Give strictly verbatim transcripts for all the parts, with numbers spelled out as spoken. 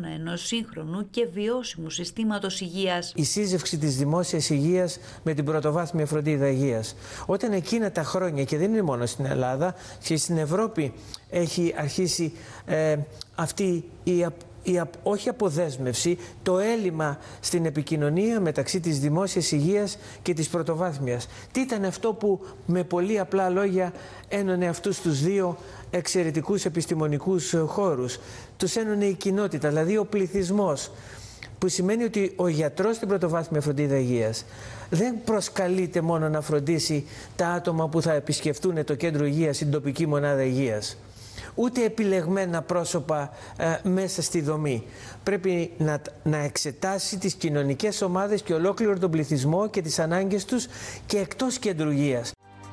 πυλώνα ενός σύγχρονου και βιώσιμου συστήματος υγείας. Η σύζευξη της δημόσιας υγείας με την πρωτοβάθμια φροντίδα υγείας. Όταν εκείνα τα χρόνια, και δεν είναι μόνο στην Ελλάδα, και στην Ευρώπη έχει αρχίσει ε, αυτή η η όχι αποδέσμευση, το έλλειμμα στην επικοινωνία μεταξύ της δημόσιας υγείας και της πρωτοβάθμιας. Τι ήταν αυτό που με πολύ απλά λόγια ένωνε αυτούς τους δύο εξαιρετικούς επιστημονικούς χώρους? Τους ένωνε η κοινότητα, δηλαδή ο πληθυσμός, που σημαίνει ότι ο γιατρός στην πρωτοβάθμια φροντίδα υγείας δεν προσκαλείται μόνο να φροντίσει τα άτομα που θα επισκεφτούν το κέντρο υγείας ή την τοπική μονάδα υγείας, ούτε επιλεγμένα πρόσωπα ε, μέσα στη δομή. Πρέπει να, να εξετάσει τις κοινωνικές ομάδες και ολόκληρο τον πληθυσμό και τις ανάγκες τους και εκτός κέντρου υγείας.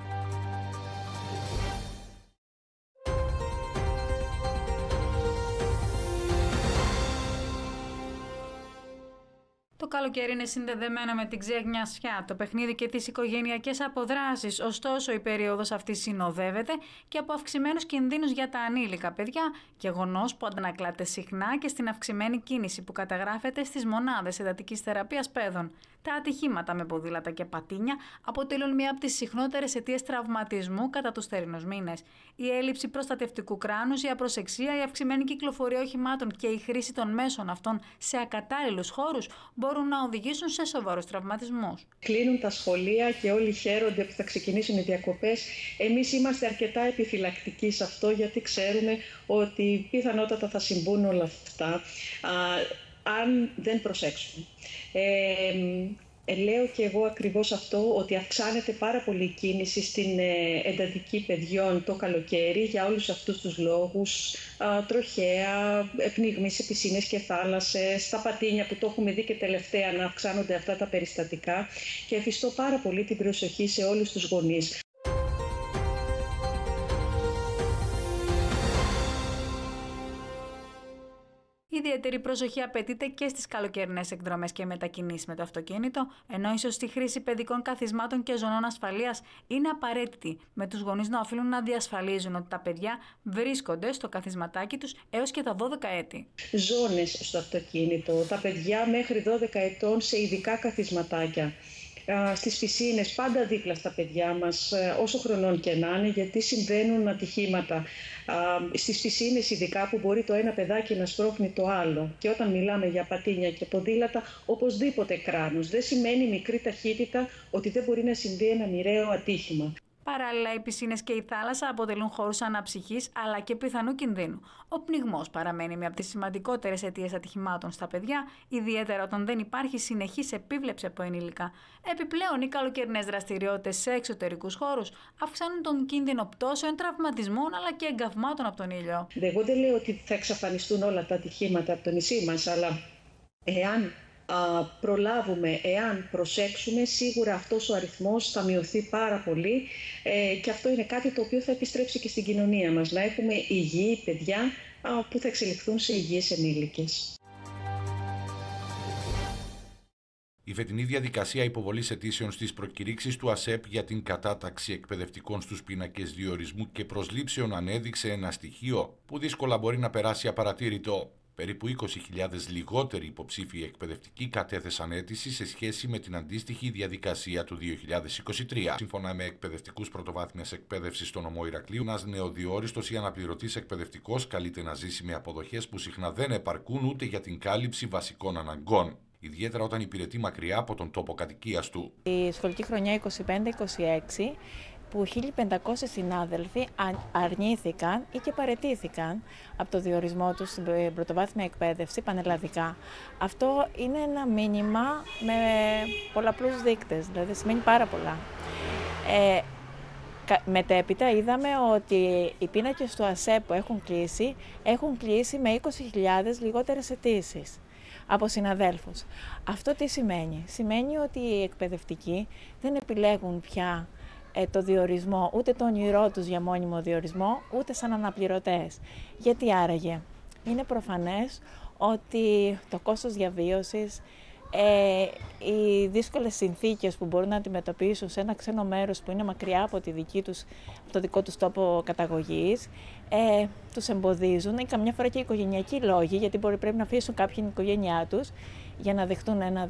Το καλοκαίρι είναι συνδεδεμένο με την ξεγνιασιά, το παιχνίδι και τις οικογενειακές αποδράσεις. Ωστόσο, η περίοδος αυτή συνοδεύεται και από αυξημένους κινδύνους για τα ανήλικα παιδιά, γεγονός που αντανακλάται συχνά και στην αυξημένη κίνηση που καταγράφεται στις μονάδες εντατικής θεραπείας παιδών. Τα ατυχήματα με ποδήλατα και πατίνια αποτελούν μία από τις συχνότερες αιτίες τραυματισμού κατά τους θερινούς μήνες. Η έλλειψη προστατευτικού κράνους, η απροσεξία, η αυξημένη κυκλοφορία οχημάτων και η χρήση των μέσων αυτών σε ακατάλληλους χώρους μπορούν να οδηγήσουν σε σοβαρούς τραυματισμούς. Κλείνουν τα σχολεία και όλοι χαίρονται που θα ξεκινήσουν οι διακοπές. Εμείς είμαστε αρκετά επιφυλακτικοί σε αυτό, γιατί ξέρουμε ότι πιθανότατα θα συμβούν όλα αυτά α, αν δεν προσέξουμε. Ε, ε, λέω και εγώ ακριβώς αυτό, ότι αυξάνεται πάρα πολύ η κίνηση στην ε, εντατική παιδιών το καλοκαίρι για όλους αυτούς τους λόγους, α, τροχαία, πνιγμοί σε πισίνες και θάλασσες, τα πατίνια που το έχουμε δει και τελευταία να αυξάνονται αυτά τα περιστατικά, και εφιστώ πάρα πολύ την προσοχή σε όλους τους γονείς. Ιδιαίτερη προσοχή απαιτείται και στις καλοκαιρινές εκδρομές και μετακινήσεις με το αυτοκίνητο, ενώ η σωστή χρήση παιδικών καθισμάτων και ζωνών ασφαλείας είναι απαραίτητη, με τους γονείς να οφείλουν να διασφαλίζουν ότι τα παιδιά βρίσκονται στο καθισματάκι τους έως και τα δώδεκα έτη. Ζώνες στο αυτοκίνητο, τα παιδιά μέχρι δώδεκα ετών σε ειδικά καθισματάκια. Στις πισίνες, πάντα δίπλα στα παιδιά μας, όσο χρονών και να είναι, γιατί συμβαίνουν ατυχήματα. Στις πισίνες ειδικά, που μπορεί το ένα παιδάκι να σπρώχνει το άλλο. Και όταν μιλάμε για πατίνια και ποδήλατα, οπωσδήποτε κράνος. Δεν σημαίνει μικρή ταχύτητα ότι δεν μπορεί να συμβεί ένα μοιραίο ατύχημα. Παράλληλα, οι πισίνες και η θάλασσα αποτελούν χώρους αναψυχής αλλά και πιθανού κινδύνου. Ο πνιγμός παραμένει μία από τις σημαντικότερες αιτίες ατυχημάτων στα παιδιά, ιδιαίτερα όταν δεν υπάρχει συνεχής επίβλεψη από ενήλικα. Επιπλέον, οι καλοκαιρινές δραστηριότητες σε εξωτερικούς χώρους αυξάνουν τον κίνδυνο πτώσεων, τραυματισμών αλλά και εγκαυμάτων από τον ήλιο. Εγώ δεν λέω ότι θα εξαφανιστούν όλα τα ατυχήματα από το νησί μας, αλλά εάν Α, προλάβουμε, εάν προσέξουμε, σίγουρα αυτός ο αριθμός θα μειωθεί πάρα πολύ, ε, και αυτό είναι κάτι το οποίο θα επιστρέψει και στην κοινωνία μας, να έχουμε υγιή παιδιά α, που θα εξελιχθούν σε υγιείς ενήλικες. Η φετινή διαδικασία υποβολής αιτήσεων στις προκηρύξεις του ΑΣΕΠ για την κατάταξη εκπαιδευτικών στους πίνακες διορισμού και προσλήψεων ανέδειξε ένα στοιχείο που δύσκολα μπορεί να περάσει απαρατήρητο. Περίπου είκοσι χιλιάδες λιγότεροι υποψήφιοι εκπαιδευτικοί κατέθεσαν αίτηση σε σχέση με την αντίστοιχη διαδικασία του δύο χιλιάδες είκοσι τρία. Σύμφωνα με εκπαιδευτικούς πρωτοβάθμιας εκπαίδευσης στο νομό Ηρακλείου, ένας νεοδιόριστος ή αναπληρωτής εκπαιδευτικός καλείται να ζήσει με αποδοχές που συχνά δεν επαρκούν ούτε για την κάλυψη βασικών αναγκών, ιδιαίτερα όταν υπηρετεί μακριά από τον τόπο κατοικίας του. Η σχολική χρονιά είκοσι πέντε είκοσι έξι, που χίλια πεντακόσιοι συνάδελφοι αρνήθηκαν ή και παραιτήθηκαν από το διορισμό τους στην πρωτοβάθμια εκπαίδευση πανελλαδικά. Αυτό είναι ένα μήνυμα με πολλαπλούς δείκτες, δηλαδή σημαίνει πάρα πολλά. Ε, μετέπειτα είδαμε ότι οι πίνακες του ΑΣΕΠ που έχουν κλείσει, έχουν κλείσει με είκοσι χιλιάδες λιγότερες αιτήσεις από συναδέλφους. Αυτό τι σημαίνει? Σημαίνει ότι οι εκπαιδευτικοί δεν επιλέγουν πια το διορισμό, ούτε το όνειρό τους για μόνιμο διορισμό, ούτε σαν αναπληρωτές. Γιατί άραγε? Είναι προφανές ότι το κόστος διαβίωσης, Ε, οι δύσκολες συνθήκες που μπορούν να αντιμετωπίσουν σε ένα ξένο μέρος που είναι μακριά από, τη δική τους, από το δικό τους τόπο καταγωγής, ε, τους εμποδίζουν, ή καμιά φορά και οι οικογενειακοί λόγοι, γιατί μπορεί, πρέπει να αφήσουν κάποιοι την οικογένειά τους για να δεχτούν ένα